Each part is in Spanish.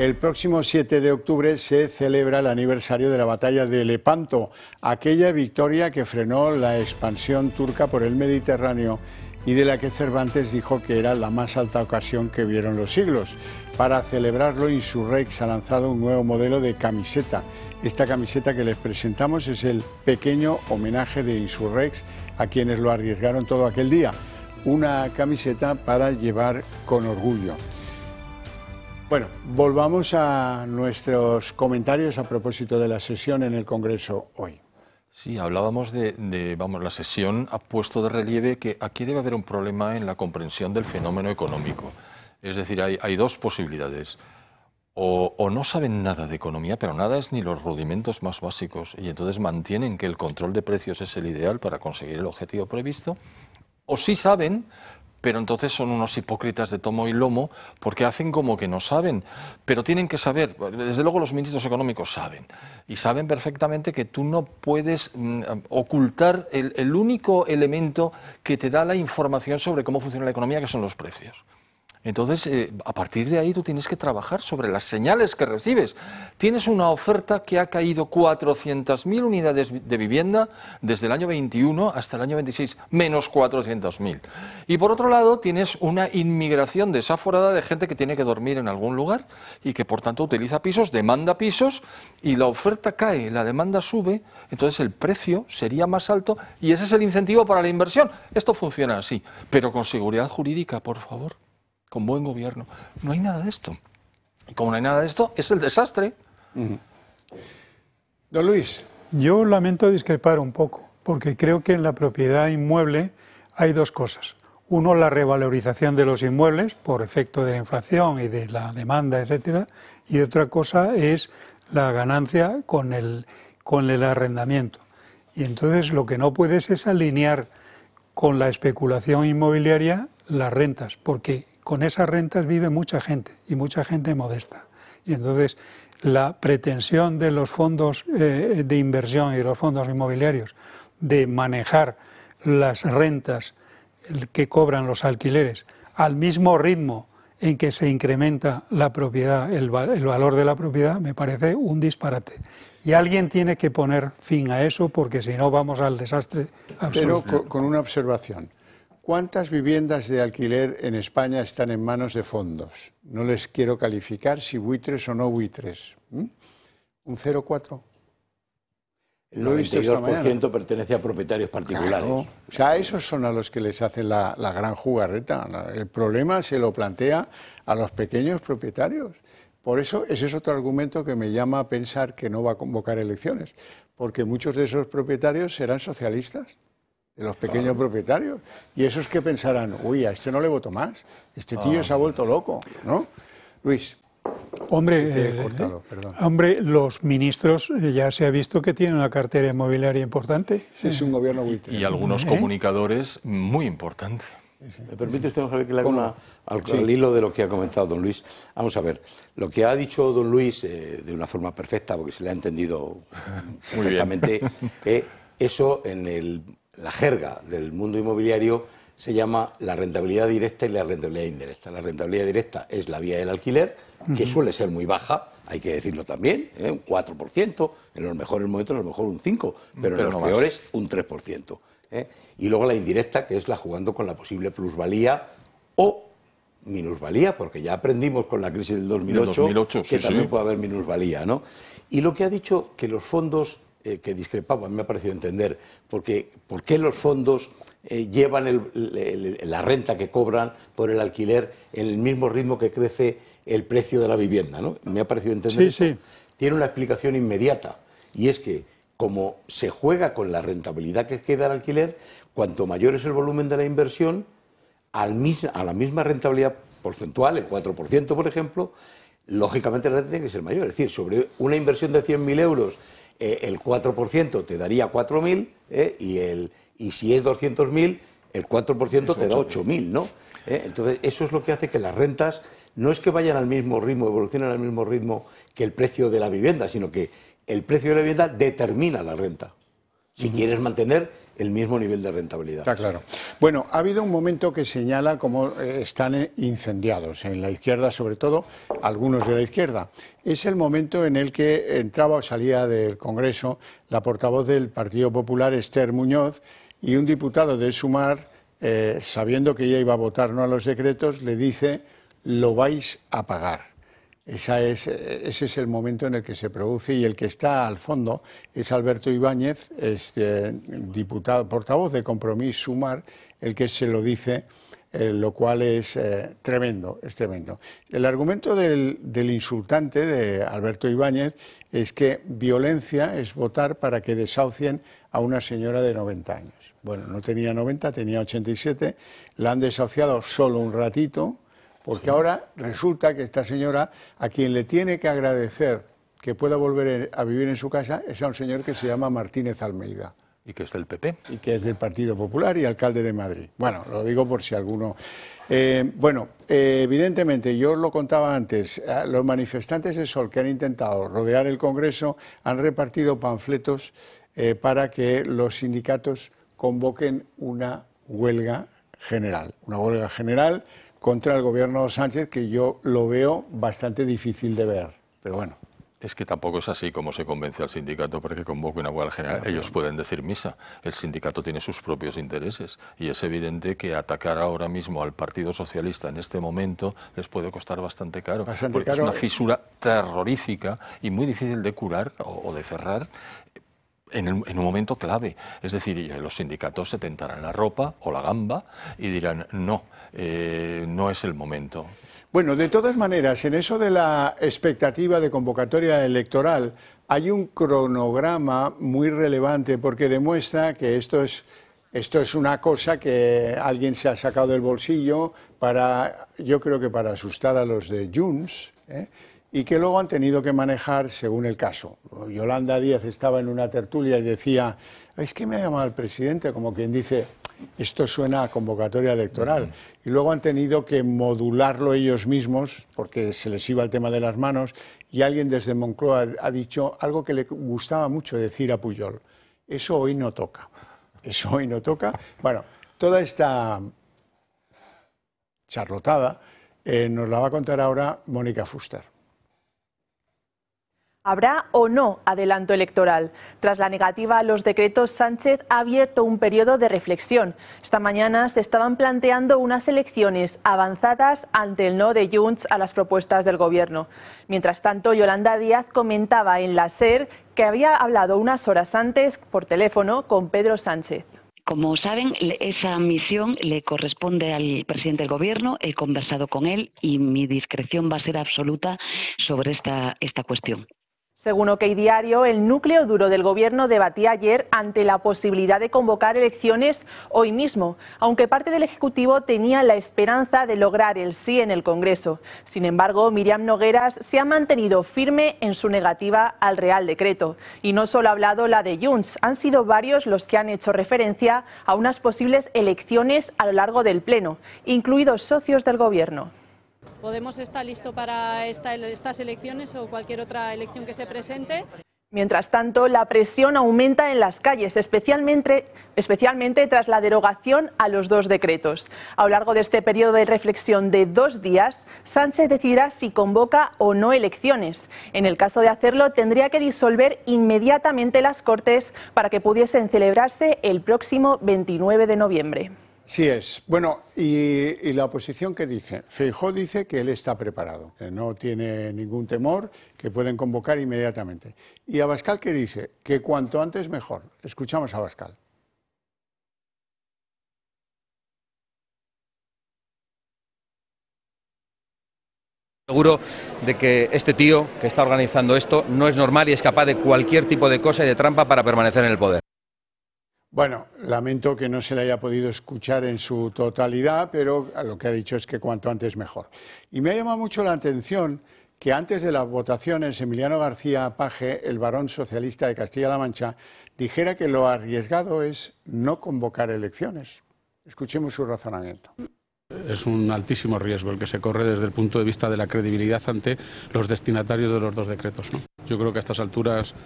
El próximo 7 de octubre se celebra el aniversario de la batalla de Lepanto, aquella victoria que frenó la expansión turca por el Mediterráneo y de la que Cervantes dijo que era la más alta ocasión que vieron los siglos. Para celebrarlo, Insurrex ha lanzado un nuevo modelo de camiseta. Esta camiseta que les presentamos es el pequeño homenaje de Insurrex a quienes lo arriesgaron todo aquel día. Una camiseta para llevar con orgullo. Bueno, volvamos a nuestros comentarios a propósito de la sesión en el Congreso hoy. Sí, hablábamos la sesión ha puesto de relieve que aquí debe haber un problema en la comprensión del fenómeno económico. Es decir, hay dos posibilidades. O no saben nada de economía, pero nada es ni los rudimentos más básicos, y entonces mantienen que el control de precios es el ideal para conseguir el objetivo previsto, o sí saben, pero entonces son unos hipócritas de tomo y lomo porque hacen como que no saben, pero tienen que saber. Desde luego los ministros económicos saben, y saben perfectamente que tú no puedes ocultar el único elemento que te da la información sobre cómo funciona la economía, que son los precios. Entonces, a partir de ahí tú tienes que trabajar sobre las señales que recibes. Tienes una oferta que ha caído 400.000 unidades de vivienda desde el año 21 hasta el año 26, menos 400.000. Y por otro lado, tienes una inmigración desaforada de gente que tiene que dormir en algún lugar y que por tanto utiliza pisos, demanda pisos, y la oferta cae, la demanda sube, entonces el precio sería más alto y ese es el incentivo para la inversión. Esto funciona así, pero con seguridad jurídica, por favor. Con buen gobierno. No hay nada de esto. Y como no hay nada de esto, es el desastre. Don Luis. Yo lamento discrepar un poco, porque creo que en la propiedad inmueble hay dos cosas. Uno, la revalorización de los inmuebles por efecto de la inflación y de la demanda, etcétera. Y otra cosa es la ganancia con el arrendamiento. Y entonces lo que no puedes es alinear con la especulación inmobiliaria las rentas, porque con esas rentas vive mucha gente, y mucha gente modesta. Y entonces la pretensión de los fondos de inversión y de los fondos inmobiliarios de manejar las rentas que cobran los alquileres al mismo ritmo en que se incrementa la propiedad, el valor de la propiedad, me parece un disparate. Y alguien tiene que poner fin a eso, porque si no vamos al desastre absoluto. Pero con una observación. ¿Cuántas viviendas de alquiler en España están en manos de fondos? No les quiero calificar si buitres o no buitres. ¿Un 0,4? El 92% pertenece a propietarios particulares. Claro. O sea, esos son a los que les hacen la gran jugarreta. El problema se lo plantea a los pequeños propietarios. Por eso, ese es otro argumento que me llama a pensar que no va a convocar elecciones, porque muchos de esos propietarios serán socialistas, de los pequeños propietarios, y esos que pensarán, uy, a este no le voto más, este tío se ha vuelto loco, ¿no? Luis. Hombre, hombre, los ministros ya se ha visto que tienen una cartera inmobiliaria importante. Sí, es un gobierno buitre. Y algunos comunicadores muy importantes. ¿Me permite usted, Javier, que le haga al hilo de lo que ha comentado don Luis? Vamos a ver, lo que ha dicho don Luis de una forma perfecta, porque se le ha entendido perfectamente, eso en la jerga del mundo inmobiliario se llama la rentabilidad directa y la rentabilidad indirecta. La rentabilidad directa es la vía del alquiler, que suele ser muy baja, hay que decirlo también, un 4%, en los mejores momentos a lo mejor un 5%, pero en los peores un 3%. Y luego la indirecta, que es la jugando con la posible plusvalía o minusvalía, porque ya aprendimos con la crisis del 2008 que también puede haber minusvalía, ¿no? Y lo que ha dicho que los fondos, que discrepaba, me ha parecido entender, porque ¿por qué los fondos llevan la renta que cobran por el alquiler en el mismo ritmo que crece el precio de la vivienda, ¿no? Me ha parecido entender eso. Sí. Tiene una explicación inmediata, y es que como se juega con la rentabilidad que queda al alquiler, cuanto mayor es el volumen de la inversión, a la misma rentabilidad porcentual, el 4%, por ejemplo, lógicamente la renta tiene que ser mayor. Es decir, sobre una inversión de 100.000 euros, el 4% te daría 4.000, y si es 200.000, el 4% te da 8.000, ¿no? Entonces, eso es lo que hace que las rentas no es que vayan al mismo ritmo, evolucionen al mismo ritmo que el precio de la vivienda, sino que el precio de la vivienda determina la renta. Si quieres mantener el mismo nivel de rentabilidad. Está claro. Bueno, ha habido un momento que señala cómo están incendiados, en la izquierda sobre todo, algunos de la izquierda. Es el momento en el que entraba o salía del Congreso la portavoz del Partido Popular, Esther Muñoz, y un diputado de Sumar, sabiendo que ella iba a votar no a los decretos, le dice: lo vais a pagar. Ese es el momento en el que se produce, y el que está al fondo es Alberto Ibáñez, diputado, portavoz de Compromís Sumar, el que se lo dice, lo cual es tremendo, es tremendo. El argumento del insultante de Alberto Ibáñez es que violencia es votar para que desahucien a una señora de 90 años. Bueno, no tenía 90, tenía 87, la han desahuciado solo un ratito, porque ahora resulta que esta señora, a quien le tiene que agradecer que pueda volver a vivir en su casa, es a un señor que se llama Martínez Almeida. Y que es del PP. Y que es del Partido Popular y alcalde de Madrid. Bueno, lo digo por si alguno... evidentemente, yo os lo contaba antes, los manifestantes de Sol que han intentado rodear el Congreso han repartido panfletos para que los sindicatos convoquen una huelga general. Una huelga general contra el gobierno de Sánchez, que yo lo veo bastante difícil de ver, pero bueno. Es que tampoco es así como se convence al sindicato para que convoque una huelga general. Ellos pueden decir misa, el sindicato tiene sus propios intereses y es evidente que atacar ahora mismo al Partido Socialista en este momento les puede costar bastante caro. Porque es una fisura terrorífica y muy difícil de curar o de cerrar en un momento clave. Es decir, los sindicatos se tentarán la ropa o la gamba y dirán no, no es el momento. Bueno, de todas maneras, en eso de la expectativa de convocatoria electoral hay un cronograma muy relevante porque demuestra que esto es una cosa que alguien se ha sacado del bolsillo yo creo que para asustar a los de Junts, y que luego han tenido que manejar según el caso. Yolanda Díaz estaba en una tertulia y decía: es que me ha llamado el presidente, como quien dice, esto suena a convocatoria electoral. Y luego han tenido que modularlo ellos mismos porque se les iba el tema de las manos, y alguien desde Moncloa ha dicho algo que le gustaba mucho decir a Pujol: eso hoy no toca. Eso hoy no toca. Bueno, toda esta charlotada nos la va a contar ahora Mónica Fuster. ¿Habrá o no adelanto electoral? Tras la negativa a los decretos, Sánchez ha abierto un periodo de reflexión. Esta mañana se estaban planteando unas elecciones avanzadas ante el no de Junts a las propuestas del Gobierno. Mientras tanto, Yolanda Díaz comentaba en la SER que había hablado unas horas antes por teléfono con Pedro Sánchez. Como saben, esa misión le corresponde al presidente del Gobierno. He conversado con él y mi discreción va a ser absoluta sobre esta cuestión. Según OK Diario, el núcleo duro del Gobierno debatía ayer ante la posibilidad de convocar elecciones hoy mismo, aunque parte del Ejecutivo tenía la esperanza de lograr el sí en el Congreso. Sin embargo, Míriam Nogueras se ha mantenido firme en su negativa al Real Decreto. Y no solo ha hablado la de Junts, han sido varios los que han hecho referencia a unas posibles elecciones a lo largo del Pleno, incluidos socios del Gobierno. Podemos está listo para estas elecciones o cualquier otra elección que se presente. Mientras tanto, la presión aumenta en las calles, especialmente tras la derogación a los dos decretos. A lo largo de este periodo de reflexión de 2 días, Sánchez decidirá si convoca o no elecciones. En el caso de hacerlo, tendría que disolver inmediatamente las Cortes para que pudiesen celebrarse el próximo 29 de noviembre. Sí es. Bueno, ¿y la oposición qué dice? Feijóo dice que él está preparado, que no tiene ningún temor, que pueden convocar inmediatamente. ¿Y Abascal qué dice? Que cuanto antes mejor. Escuchamos a Abascal. Seguro de que este tío que está organizando esto no es normal y es capaz de cualquier tipo de cosa y de trampa para permanecer en el poder. Bueno, lamento que no se le haya podido escuchar en su totalidad, pero lo que ha dicho es que cuanto antes mejor. Y me ha llamado mucho la atención que antes de las votaciones Emiliano García Paje, el varón socialista de Castilla-La Mancha, dijera que lo arriesgado es no convocar elecciones. Escuchemos su razonamiento. Es un altísimo riesgo el que se corre desde el punto de vista de la credibilidad ante los destinatarios de los dos decretos, ¿no? Yo creo que a estas alturas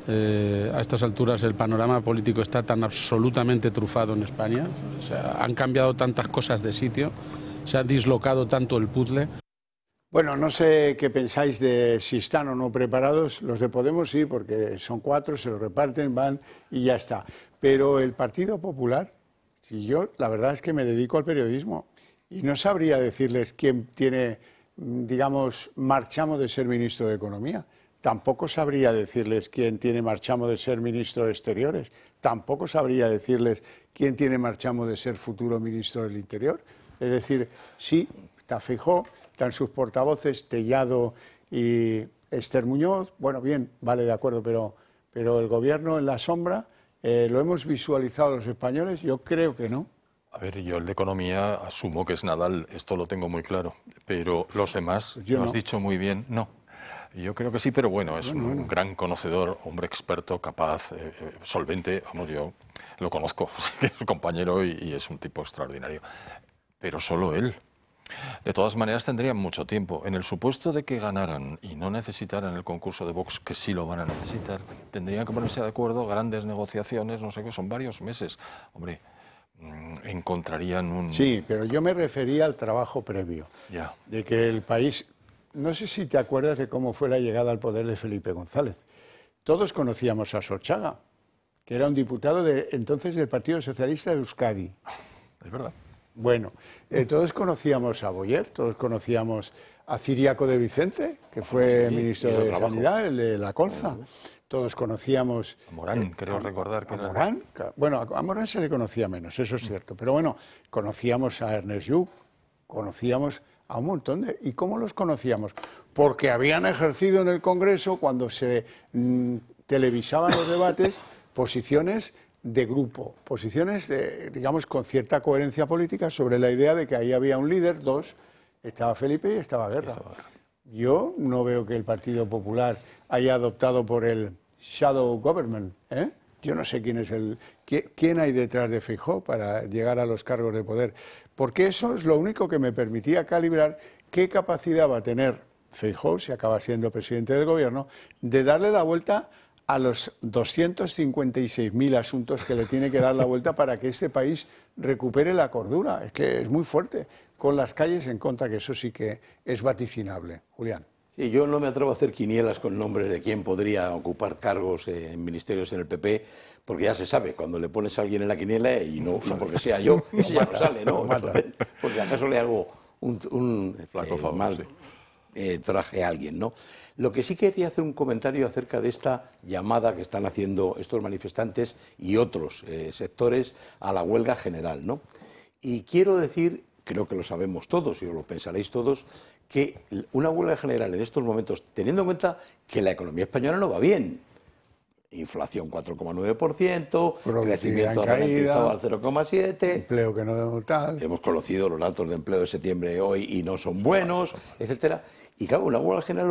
A estas alturas el panorama político está tan absolutamente trufado en España. O sea, han cambiado tantas cosas de sitio, se ha dislocado tanto el puzzle. Bueno, no sé qué pensáis de si están o no preparados. Los de Podemos sí, porque son 4, se lo reparten, van y ya está. Pero el Partido Popular, si yo la verdad es que me dedico al periodismo y no sabría decirles quién tiene, digamos, marchamo de ser ministro de Economía. Tampoco sabría decirles quién tiene marchamo de ser ministro de Exteriores. Tampoco sabría decirles quién tiene marchamo de ser futuro ministro del Interior. Es decir, sí, está Feijóo, están sus portavoces, Tellado y Esther Muñoz. Bueno, bien, vale, de acuerdo, pero el gobierno en la sombra, ¿lo hemos visualizado los españoles? Yo creo que no. A ver, yo el de Economía asumo que es Nadal, esto lo tengo muy claro, pero los demás, Pues lo has dicho muy bien, no. Yo creo que sí, pero bueno, es un gran conocedor, hombre experto, capaz, solvente, vamos, yo lo conozco, es un compañero y es un tipo extraordinario, pero solo él. De todas maneras tendrían mucho tiempo. En el supuesto de que ganaran y no necesitaran el concurso de Vox, que sí lo van a necesitar, tendrían que ponerse de acuerdo, grandes negociaciones, no sé qué, son varios meses. Hombre, encontrarían un... Sí, pero yo me refería al trabajo previo. Ya. De que el país... No sé si te acuerdas de cómo fue la llegada al poder de Felipe González. Todos conocíamos a Sorchaga, que era un diputado entonces del Partido Socialista de Euskadi. Es verdad. Bueno, todos conocíamos a Boyer, todos conocíamos a Ciriaco de Vicente, que fue ministro de Sanidad, el de la colza. Todos conocíamos... A Morán, creo recordar que era... Morán, bueno, a Morán se le conocía menos, eso es cierto. Pero bueno, conocíamos a Ernest Lluch, conocíamos a un montón de... ¿Y cómo los conocíamos? Porque habían ejercido en el Congreso, cuando se televisaban los debates, posiciones de grupo, posiciones, digamos, con cierta coherencia política sobre la idea de que ahí había un líder, dos, estaba Felipe y estaba Guerra. Yo no veo que el Partido Popular haya adoptado por el shadow government, ¿eh? Yo no sé quién hay detrás de Feijóo para llegar a los cargos de poder, porque eso es lo único que me permitía calibrar qué capacidad va a tener Feijóo, si acaba siendo presidente del gobierno, de darle la vuelta a los 256.000 asuntos que le tiene que dar la vuelta para que este país recupere la cordura. Es que es muy fuerte, con las calles en contra, que eso sí que es vaticinable. Julián. Sí, yo no me atrevo a hacer quinielas con nombres de quién podría ocupar cargos en ministerios en el PP, porque ya se sabe, cuando le pones a alguien en la quiniela y no porque sea yo, ese ya no sale, ¿no? Porque acaso le hago un mal traje a alguien, ¿no? Lo que sí quería hacer un comentario acerca de esta llamada que están haciendo estos manifestantes y otros sectores a la huelga general, ¿no? Y quiero decir, creo que lo sabemos todos y os lo pensaréis todos, que una huelga general en estos momentos, teniendo en cuenta que la economía española no va bien, inflación 4,9%, crecimiento ralentizado al 0,7%, empleo que no tal, hemos conocido los datos de empleo de septiembre hoy y no son buenos, etcétera. Y claro, una huelga general